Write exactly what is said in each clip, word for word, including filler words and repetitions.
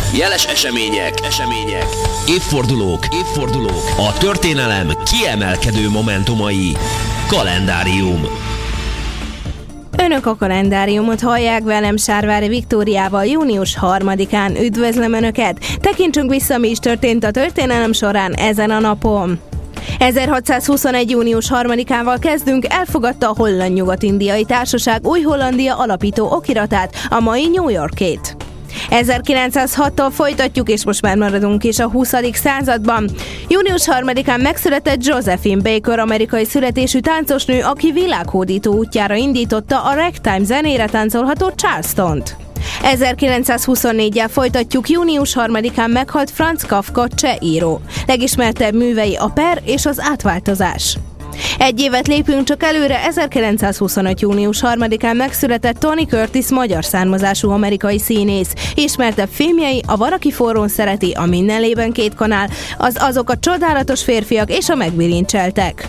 Jeles események, események, évfordulók, évfordulók, a történelem kiemelkedő momentumai. Kalendárium. Önök a kalendáriumot hallják, velem Sárvári Viktóriával június harmadikán. Üdvözlöm Önöket! Tekintsünk vissza, mi is történt a történelem során ezen a napon. ezerhatszázhuszonegy. június harmadikával kezdünk, elfogadta a Holland Nyugat-Indiai Társaság Új-Hollandia alapító okiratát, a mai New Yorkét. ezerkilencszázhattól folytatjuk, és most már maradunk is a huszadik században. június harmadikán megszületett Josephine Baker, amerikai születésű táncosnő, aki világhódító útjára indította a ragtime zenére táncolható Charlestont. ezerkilencszázhuszonnégyel folytatjuk, június harmadikán meghalt Franz Kafka, cseh író. Legismertebb művei a Per és az átváltozás. Egy évet lépünk csak előre, ezerkilencszázhuszonöt. június harmadikán megszületett Tony Curtis, magyar származású amerikai színész. Ismertebb filmjei a Van, aki forrón szereti, a Minden lében két kanál, az Azok a csodálatos férfiak és a Megbilincseltek.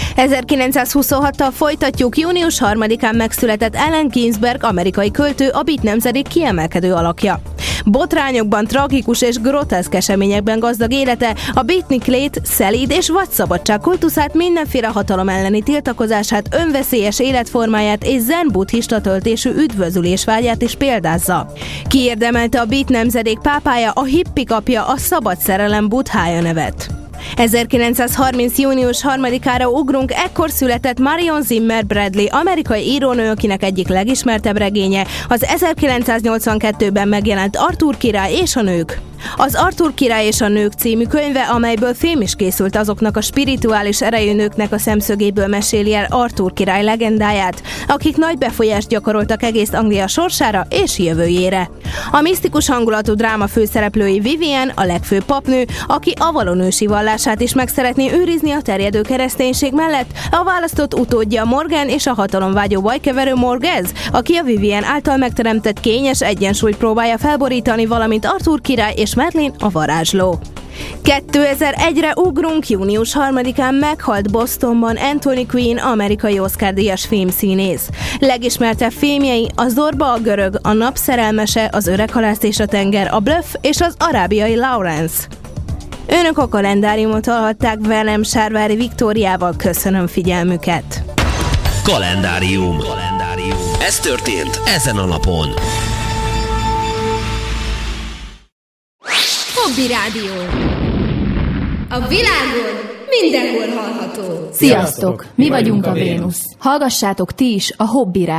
ezerkilencszázhuszonhattal folytatjuk, június harmadikán megszületett Allen Ginsberg, amerikai költő, a beat nemzedék kiemelkedő alakja. Botrányokban, tragikus és groteszk eseményekben gazdag élete a beatniklét, szelíd és vadszabadság kultuszát, mindenféle hatalom elleni tiltakozását, önveszélyes életformáját és zen-buddhista töltésű üdvözülésvágyát is példázza. Kiérdemelte a beat nemzedék pápája, a hippik apja, a szabad szerelem buddhája nevet. ezerkilencszázharminc. június harmadikára ugrunk, ekkor született Marion Zimmer Bradley, amerikai írónő, akinek egyik legismertebb regénye az ezerkilencszáznyolcvankettőben megjelent Artúr király és a nők. Az Artúr király és a nők című könyve, amelyből film is készült, azoknak a spirituális erejű nőknek a szemszögéből meséli el Artúr király legendáját, akik nagy befolyást gyakoroltak egész Anglia sorsára és jövőjére. A misztikus hangulatú dráma főszereplői Vivian, a legfőbb papnő, aki Avalon ősi vallását is meg szeretné őrizni a terjedő kereszténység mellett, a választott utódja Morgan és a hatalomvágyó bajkeverő Morgez, aki a Vivian által megteremtett kényes egyensúlyt próbálja felborítani, valamint Artúr király és Merlin a varázsló. kétezer-egyre ugrunk, június harmadikán meghalt Bostonban Anthony Quinn, amerikai Oscar-díjas filmszínész. Legismertebb filmjei a Zorba, a görög, a Nap szerelmese, az Öreg halász és a tenger, a Bluff és az arábiai Lawrence. Önök a kalendáriumot hallhatták, velem Sárvári Viktóriával, köszönöm figyelmüket. Kalendárium. Kalendárium. Ez történt ezen a napon. Hobby Rádió. A világon mindenhol hallható. Sziasztok! Mi vagyunk a Vénusz. Hallgassátok ti is a Hobby Rádió.